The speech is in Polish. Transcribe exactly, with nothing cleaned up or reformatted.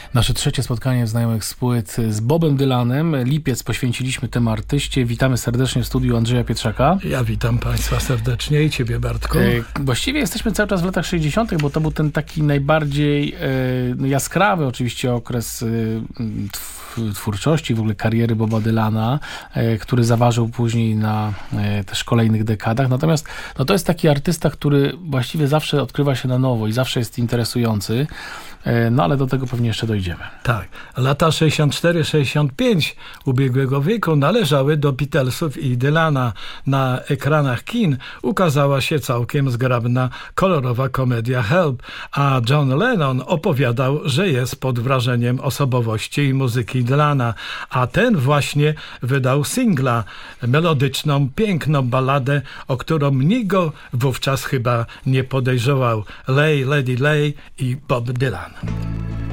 Nasze trzecie spotkanie znajomych z płyt z Bobem Dylanem. Lipiec poświęciliśmy temu artyście. Witamy serdecznie w studiu Andrzeja Pietrzaka. Ja witam Państwa serdecznie i Ciebie, Bartku. E, właściwie jesteśmy cały czas w latach sześćdziesiątych, bo to był ten taki najbardziej e, jaskrawy oczywiście okres e, twórczości, w ogóle kariery Boba Dylana, e, który zaważył później na e, też kolejnych dekadach. Natomiast no, to jest taki artysta, który właściwie zawsze odkrywa się na nowo i zawsze jest interesujący. No ale do tego pewnie jeszcze dojdziemy. Tak. Lata sześćdziesiąt cztery sześćdziesiąt pięć ubiegłego wieku należały do Beatlesów i Dylana. Na ekranach kin ukazała się całkiem zgrabna, kolorowa komedia Help, a John Lennon opowiadał, że jest pod wrażeniem osobowości i muzyki Dylana, a ten właśnie wydał singla, melodyczną, piękną balladę, o którą nikt go wówczas chyba nie podejrzewał. Lay, Lady Lay i Bob Dylan.